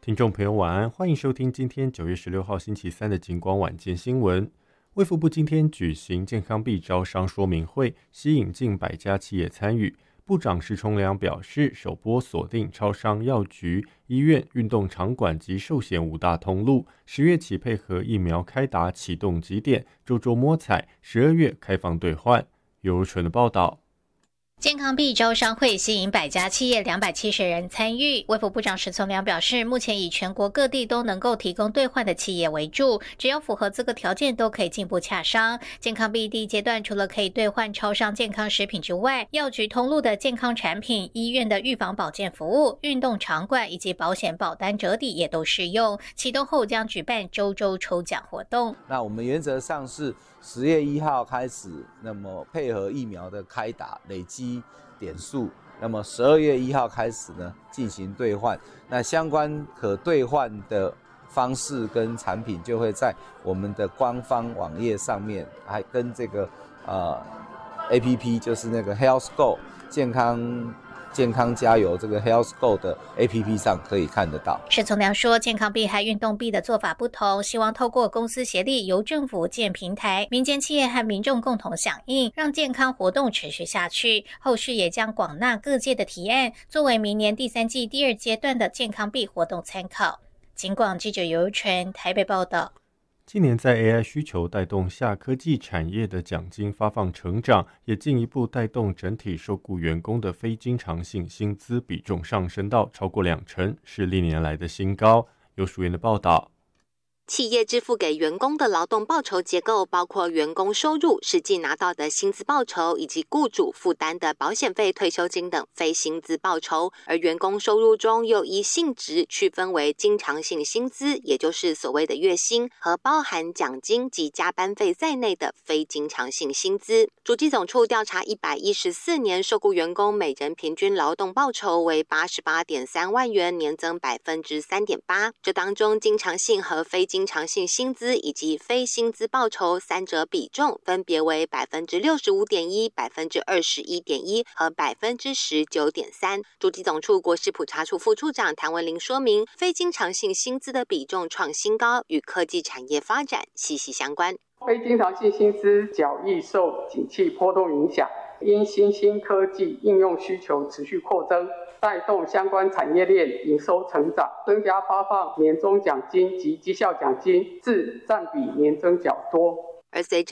听众朋友晚安，欢迎收听今天9月16号星期三的警广晚间新闻。卫福部今天举行健康币招商说明会，吸引近100家企业参与。部长石崇良表示，首波锁定超商、药局、医院、运动场馆及寿险5大通路，10月起配合疫苗开打启动集点，周周摸彩，12月开放兑换。尤如纯的报道。 健康币招商会吸引100家企业270人参与。卫福部长石崇良表示，目前以全国各地都能够提供兑换的企业为主，只要符合资格条件都可以进一步洽商。健康币第一阶段除了可以兑换超商健康食品之外，药局通路的健康产品、医院的预防保健服务、运动场馆以及保险保单折抵也都适用。启动后将举办周周抽奖活动。 那我们原则上是10月1号开始，那么配合疫苗的开打累积点数，那么12月1号开始呢进行兑换。那相关可兑换的方式跟产品就会在我们的官方网页上面，还跟这个APP 就是那个 Health Go 健康加油这个 Health Go 的 APP 上可以看得到。 石崇良说，健康币和运动币的做法不同，希望透过公司协力，由政府建平台，民间企业和民众共同响应，让健康活动持续下去。后续也将广纳各界的提案，作为明年第3季第2阶段的健康币活动参考。警广记者尤如纯台北报道。 今年在 AI 需求带动下，科技产业的奖金发放成长，也进一步带动整体受雇员工的非经常性薪资比重上升到超过20%，是历年来的新高。有署员的报道。 企业支付给员工的劳动报酬结构包括员工收入、实际拿到的薪资报酬，以及雇主负担的保险费、退休金等非薪资报酬。而员工收入中又依性质区分为经常性薪资，也就是所谓的月薪，和包含奖金及加班费在内的非经常性薪资。主计总处调查114年受雇员工每人平均劳动报酬为88.3万元，年增3.8%。这当中经常性和非经常性薪资以及非薪资报酬三者比重分别为65.1%、21.1%和19.3%。主计总处国事普查处副处长谭文玲说明，非经常性薪资的比重创新高，与科技产业发展息息相关。 非经常性薪资较易受景气波动影响，因新兴科技应用需求持续扩增，带动相关产业链营收成长，增加发放年终奖金及绩效奖金，占比年增较多。 而随着